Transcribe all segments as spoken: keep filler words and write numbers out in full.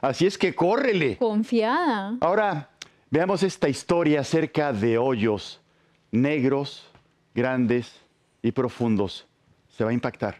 Así es que córrele. Confiada. Ahora, veamos esta historia acerca de hoyos negros, grandes y profundos. Se va a impactar.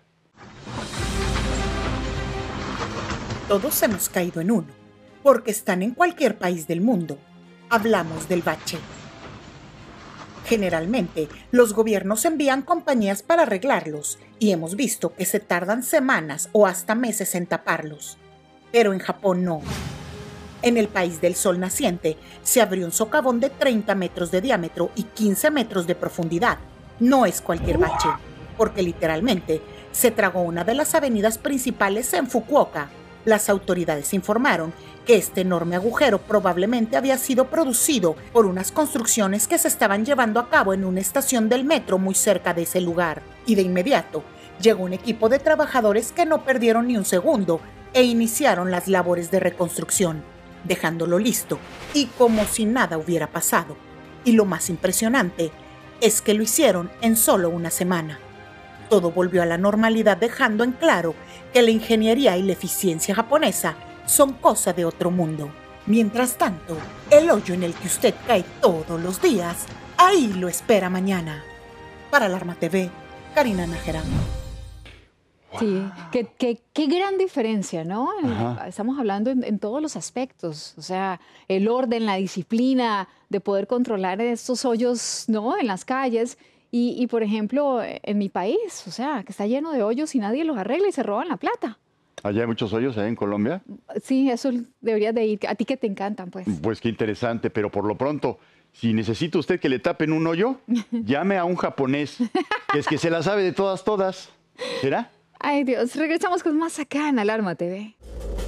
Todos hemos caído en uno, porque están en cualquier país del mundo. Hablamos del bache. Generalmente, los gobiernos envían compañías para arreglarlos y hemos visto que se tardan semanas o hasta meses en taparlos. Pero en Japón no. En el país del sol naciente se abrió un socavón de treinta metros de diámetro y quince metros de profundidad. No es cualquier bache, porque literalmente se tragó una de las avenidas principales en Fukuoka. Las autoridades informaron que este enorme agujero probablemente había sido producido por unas construcciones que se estaban llevando a cabo en una estación del metro muy cerca de ese lugar. Y de inmediato llegó un equipo de trabajadores que no perdieron ni un segundo e iniciaron las labores de reconstrucción, dejándolo listo y como si nada hubiera pasado. Y lo más impresionante es que lo hicieron en solo una semana. Todo volvió a la normalidad, dejando en claro que la ingeniería y la eficiencia japonesa son cosa de otro mundo. Mientras tanto, el hoyo en el que usted cae todos los días, ahí lo espera mañana. Para Alarma T V, Karina Nájera. Sí, qué, qué, qué gran diferencia, ¿no? Ajá. Estamos hablando en, en todos los aspectos, o sea, el orden, la disciplina de poder controlar estos hoyos, ¿no? En las calles. Y, y, por ejemplo, en mi país, o sea, que está lleno de hoyos y nadie los arregla y se roban la plata. ¿Allá hay muchos hoyos, allá en Colombia? Sí, eso deberías de ir. A ti que te encantan, pues. Pues qué interesante, pero por lo pronto, si necesita usted que le tapen un hoyo, llame a un japonés, que es que se la sabe de todas, todas. ¿Será? Ay, Dios, regresamos con más acá en Alarma T V.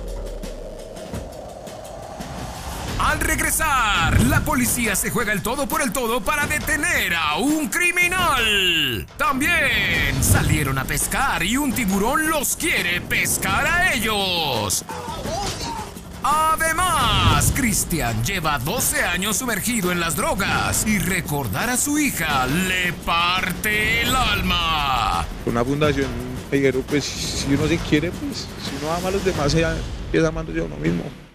Al regresar, la policía se juega el todo por el todo para detener a un criminal. También salieron a pescar y un tiburón los quiere pescar a ellos. Además, Cristian lleva doce años sumergido en las drogas y recordar a su hija le parte el alma. Una fundación, Peguero, pues si uno se quiere, pues si uno ama a los demás, ella empieza amando a uno mismo.